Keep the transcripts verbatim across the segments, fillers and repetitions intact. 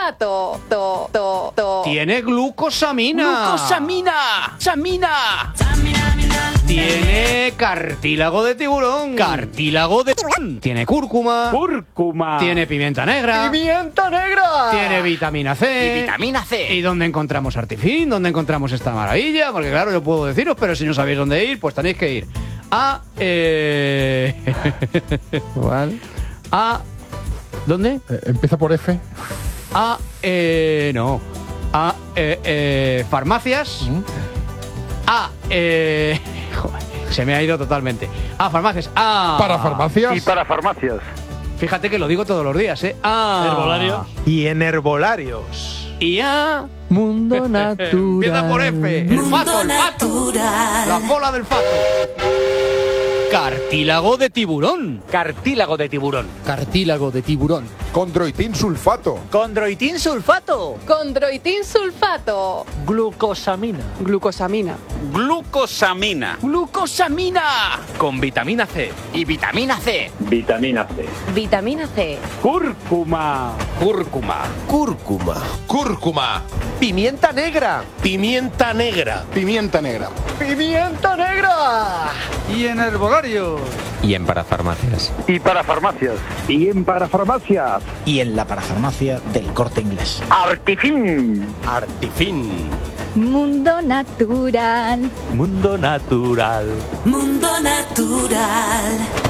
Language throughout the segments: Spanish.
sulfato. To, to, to. Tiene glucosamina. ¡Glucosamina! ¡Samina! Tiene cartílago de tiburón. Cartílago de tiburón. Tiene cúrcuma. Cúrcuma. Tiene pimienta negra. ¡Pimienta negra! Tiene vitamina C. Y vitamina C. ¿Y dónde encontramos Artifin? ¿Dónde encontramos esta maravilla? Porque claro, yo puedo deciros, pero si no sabéis dónde ir, pues tenéis que ir a... Eh... ¿Cuál? A... ¿Dónde? Eh, empieza por F. A... Eh... No. A... Eh, eh, farmacias. ¿Mm? A... Eh... Joder, se me ha ido totalmente. A farmacias. A... Para farmacias. Y para farmacias. Fíjate que lo digo todos los días, ¿eh? A... Herbolarios. Y en herbolarios. Y a... Mundo natural. Empieza por F. El fato, el fato. La bola del fato. Cartílago de tiburón. Cartílago de tiburón. Cartílago de tiburón. Condroitin sulfato. Condroitin sulfato. Condroitin sulfato. Glucosamina. Glucosamina. Glucosamina. Glucosamina. Con vitamina C. Y vitamina C. Vitamina C. Vitamina C. Cúrcuma. Cúrcuma. Cúrcuma. Cúrcuma. Pimienta negra. Pimienta negra. Pimienta negra. ¡Pimienta negra! Y en herbolarios. Y en parafarmacias. Y para farmacias. Y en para farmacias. Y en la parafarmacia del Corte Inglés. Artifin. Artifin. Mundo natural. Mundo natural. Mundo natural.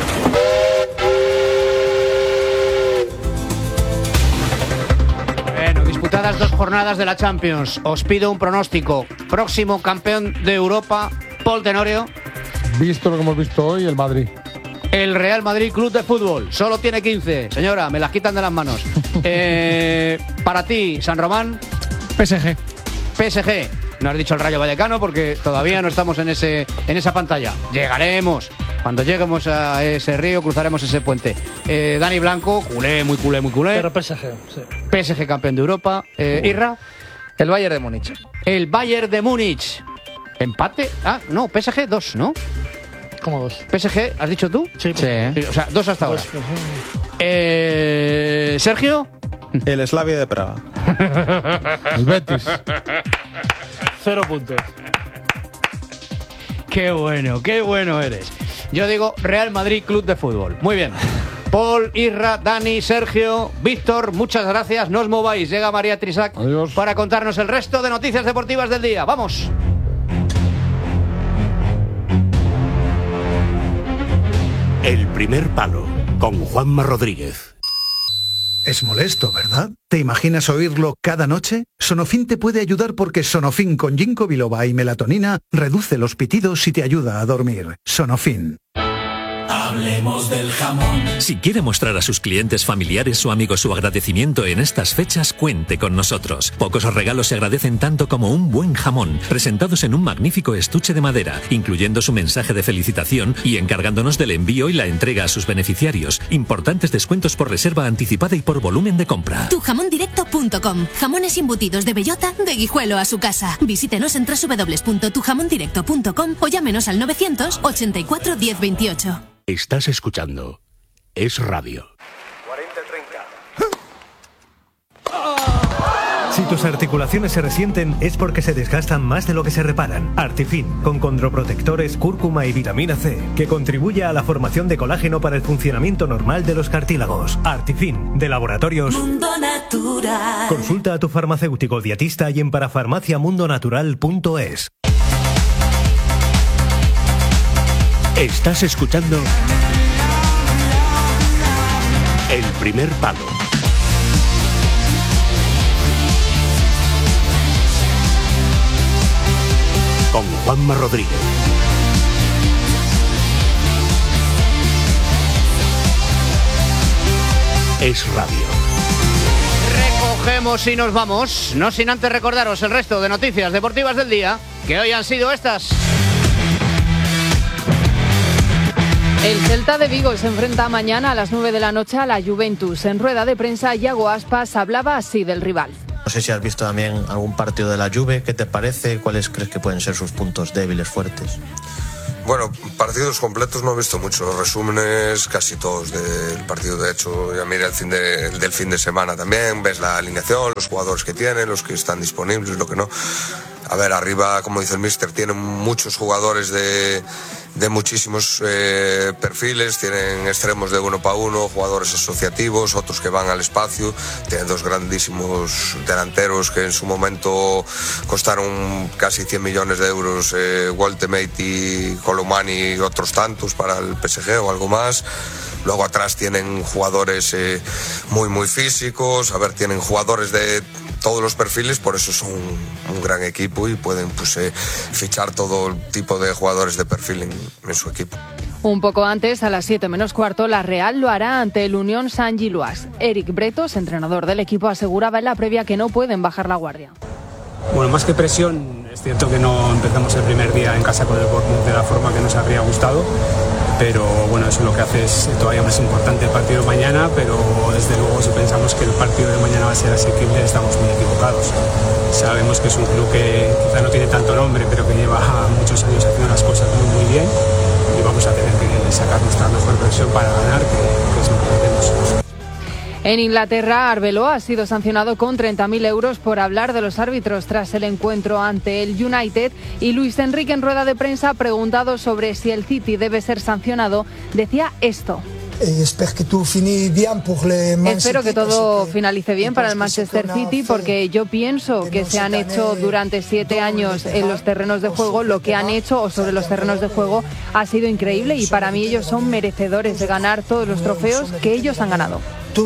Bueno, disputadas dos jornadas de la Champions. Os pido un pronóstico. Próximo campeón de Europa, Paul Tenorio. Visto lo que hemos visto hoy, el Madrid. El Real Madrid Club de Fútbol. Solo tiene quince. Señora, me las quitan de las manos. eh, para ti, San Román. P S G. P S G. No has dicho el Rayo Vallecano porque todavía no estamos en ese en esa pantalla. Llegaremos. Cuando lleguemos a ese río, cruzaremos ese puente. Eh, Dani Blanco, culé, muy culé, muy culé. Pero P S G, sí. P S G campeón de Europa. Eh, Irra. El Bayern de Múnich. El Bayern de Múnich. ¿Empate? Ah, no, P S G dos, ¿no? ¿Cómo dos? P S G, ¿has dicho tú? Sí. Sí. O sea, dos hasta ahora. Eh, Sergio. El Slavia de Praga. El Betis. Cero puntos. Qué bueno, qué bueno eres. Yo digo Real Madrid Club de Fútbol. Muy bien. Paul, Irra, Dani, Sergio, Víctor, muchas gracias. No os mováis. Llega María Trisac Adiós. para contarnos el resto de noticias deportivas del día. ¡Vamos! El primer palo, con Juanma Rodríguez. Es molesto, ¿verdad? ¿Te imaginas oírlo cada noche? Sonofin te puede ayudar porque Sonofin con ginkgo biloba y melatonina reduce los pitidos y te ayuda a dormir. Sonofin. Hablemos del jamón. Si quiere mostrar a sus clientes familiares o amigos su agradecimiento en estas fechas, cuente con nosotros. Pocos regalos se agradecen tanto como un buen jamón, presentados en un magnífico estuche de madera, incluyendo su mensaje de felicitación y encargándonos del envío y la entrega a sus beneficiarios. Importantes descuentos por reserva anticipada y por volumen de compra. tu jamón directo punto com. Jamones embutidos de bellota, de Guijuelo a su casa. Visítenos en doble u doble u doble u punto tu jamón directo punto com o llámenos al novecientos ochenta y cuatro diez veintiocho. Estás escuchando Es Radio. cuarenta treinta. Si tus articulaciones se resienten es porque se desgastan más de lo que se reparan. Artifin, con condroprotectores, cúrcuma y vitamina C, que contribuye a la formación de colágeno para el funcionamiento normal de los cartílagos. Artifin, de Laboratorios Mundo Natural. Consulta a tu farmacéutico dietista y en parafarmacia mundo natural punto es. Estás escuchando El primer palo. Con Juanma Rodríguez. Es Radio. Recogemos y nos vamos, no sin antes recordaros el resto de noticias deportivas del día, que hoy han sido estas. El Celta de Vigo se enfrenta mañana a las nueve de la noche a la Juventus. En rueda de prensa, Iago Aspas hablaba así del rival. No sé si has visto también algún partido de la Juve. ¿Qué te parece? ¿Cuáles crees que pueden ser sus puntos débiles, fuertes? Bueno, partidos completos no he visto mucho, los resúmenes casi todos del partido. De hecho, ya miré el fin de, el del fin de semana también, ves la alineación, los jugadores que tienen, los que están disponibles, lo que no. A ver, arriba, como dice el míster, tienen muchos jugadores de, de muchísimos eh, perfiles, tienen extremos de uno para uno, jugadores asociativos, otros que van al espacio, tienen dos grandísimos delanteros que en su momento costaron casi cien millones de euros, eh, Woltemate y Colomani y otros tantos para el P S G o algo más. Luego atrás tienen jugadores eh, muy muy físicos, a ver, tienen jugadores de todos los perfiles, por eso son un, un gran equipo y pueden pues, eh, fichar todo tipo de jugadores de perfil en, en su equipo. Un poco antes, a las siete menos cuarto, la Real lo hará ante el Unión Saint-Gilloise. Eric Bretos, entrenador del equipo, aseguraba en la previa que no pueden bajar la guardia. Bueno, más que presión, es cierto que no empezamos el primer día en casa con el Bournemouth de la forma que nos habría gustado, pero bueno, eso lo que hace es todavía más importante el partido de mañana, pero desde luego si pensamos que el partido de mañana va a ser asequible, estamos muy equivocados. Sabemos que es un club que quizá no tiene tanto nombre, pero que lleva muchos años haciendo las cosas muy, muy bien, y vamos a tener que sacar nuestra mejor versión para ganar, que, que es lo que hacemos. En Inglaterra, Arbeloa ha sido sancionado con treinta mil euros por hablar de los árbitros tras el encuentro ante el United, y Luis Enrique, en rueda de prensa, preguntado sobre si el City debe ser sancionado, decía esto. Espero que todo finalice bien para el Manchester City, porque yo pienso que se han hecho durante siete años en los terrenos de juego lo que han hecho o sobre los terrenos de juego ha sido increíble, y para mí ellos son merecedores de ganar todos los trofeos que ellos han ganado.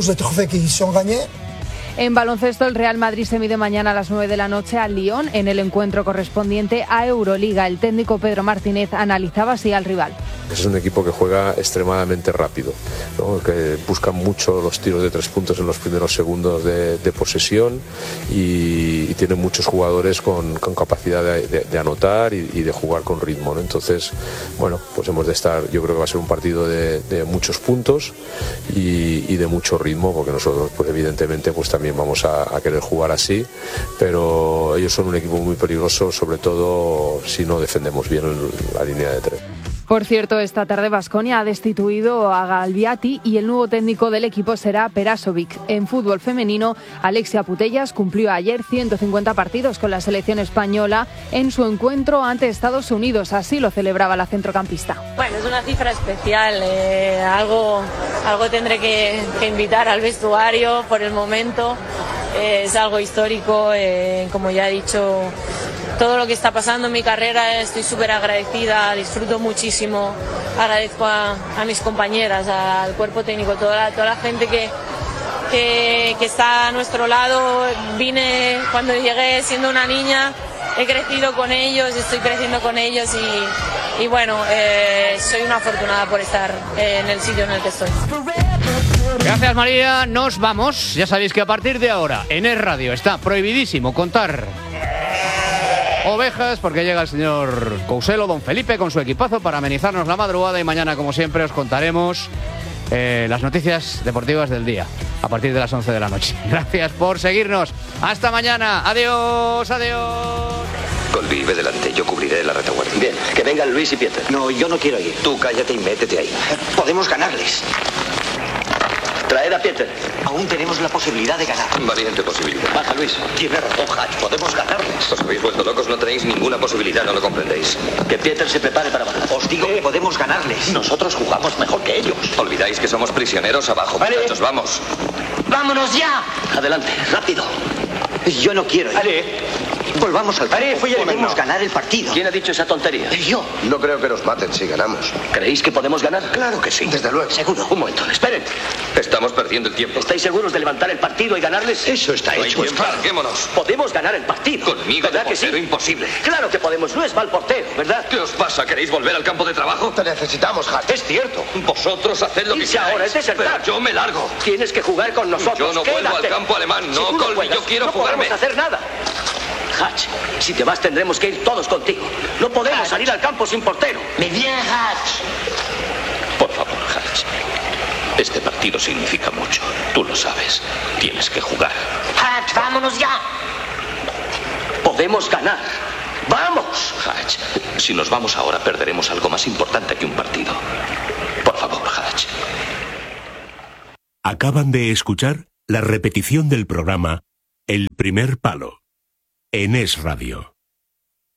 En baloncesto, el Real Madrid se mide mañana a las nueve de la noche al Lyon en el encuentro correspondiente a Euroliga. El técnico Pedro Martínez analizaba así al rival. Es un equipo que juega extremadamente rápido, ¿no? Que busca mucho los tiros de tres puntos en los primeros segundos de, de posesión y, y tiene muchos jugadores con, con capacidad de, de, de anotar y, y de jugar con ritmo, ¿no? Entonces, bueno, pues hemos de estar, yo creo que va a ser un partido de, de muchos puntos y, y de mucho ritmo, porque nosotros pues evidentemente pues también vamos a, a querer jugar así, pero ellos son un equipo muy peligroso, sobre todo si no defendemos bien la línea de tres. Por cierto, esta tarde Baskonia ha destituido a Galbiati y el nuevo técnico del equipo será Perasovic. En fútbol femenino, Alexia Putellas cumplió ayer ciento cincuenta partidos con la selección española en su encuentro ante Estados Unidos. Así lo celebraba la centrocampista. Bueno, es una cifra especial. Eh, algo, algo tendré que, que invitar al vestuario por el momento. Eh, es algo histórico, eh, como ya he dicho. Todo lo que está pasando en mi carrera, estoy súper agradecida, disfruto muchísimo, agradezco a, a mis compañeras, al cuerpo técnico, toda la, toda la gente que, que, que está a nuestro lado. Vine cuando llegué siendo una niña, he crecido con ellos, estoy creciendo con ellos y, y bueno, eh, soy una afortunada por estar en el sitio en el que estoy. Gracias, María, nos vamos. Ya sabéis que a partir de ahora en Es Radio está prohibidísimo contar ovejas, porque llega el señor Couselo, don Felipe, con su equipazo para amenizarnos la madrugada, y mañana, como siempre, os contaremos eh, las noticias deportivas del día a partir de las once de la noche. Gracias por seguirnos. Hasta mañana. Adiós, adiós. Colby, ve delante, yo cubriré la retaguardia. Bien, que vengan Luis y Pieter. No, yo no quiero ir. Tú cállate y métete ahí. Podemos ganarles. Traed a Pieter. Aún tenemos la posibilidad de ganar. Valiente posibilidad. Baja, Luis. Tiene razón, Hatch. Podemos ganarles. Os habéis vuelto locos, no tenéis ninguna posibilidad, no lo comprendéis. Que Pieter se prepare para bajar. Os digo que podemos ganarles. Nosotros jugamos mejor que ellos. Olvidáis que somos prisioneros abajo. Vale. Muchachos, vamos. ¡Vámonos ya! Adelante, rápido. Yo no quiero ir. Ale. Volvamos al campo. Podemos ganar el partido. ¿Quién ha dicho esa tontería? Yo. No creo que nos maten si ganamos. ¿Creéis que podemos ganar? Claro que sí. Desde luego. Seguro. Un momento, esperen. Estamos perdiendo el tiempo. ¿Estáis seguros de levantar el partido y ganarles? Eso está no hecho. Pues larguémonos. Podemos ganar el partido. Conmigo, ¿verdad que sí? Imposible. Claro que podemos. No es mal portero, ¿verdad? ¿Qué os pasa? ¿Queréis volver al campo de trabajo? Te necesitamos, Hatch. Es cierto. Vosotros haced lo que queráis. Ahora es desertar. Pero yo me largo. Tienes que jugar con nosotros. Yo no Quédate. vuelvo al campo alemán. No, no Colby, yo quiero no jugarme. No podemos hacer nada. Hatch, si te vas tendremos que ir todos contigo. No podemos Hatch. salir al campo sin portero. Me bien, Hatch. Por favor, Hatch. Este partido significa mucho. Tú lo sabes. Tienes que jugar. Hatch, vámonos ya. Podemos ganar. ¡Vamos! Vamos, Hatch. Si nos vamos ahora, perderemos algo más importante que un partido. Por favor, Hatch. Acaban de escuchar la repetición del programa El Primer Palo en Es Radio.